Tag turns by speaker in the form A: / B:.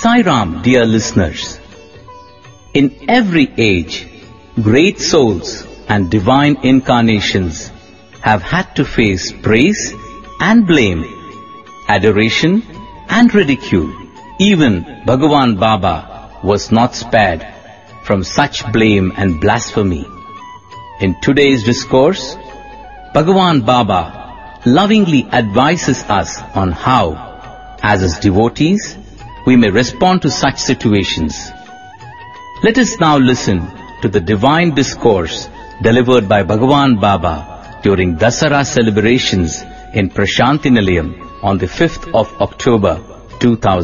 A: Sai Ram, dear listeners. In every age, great souls and divine incarnations have had to face praise and blame, adoration and ridicule. Even Bhagavan Baba was not spared from such blame and blasphemy. In today's discourse, Bhagavan Baba lovingly advises us on how, as his devotees, we may respond to such situations. Let us now listen to the divine discourse delivered by Bhagavan Baba during Dasara celebrations in Prashanti Nilayam on the 5th of October 2000.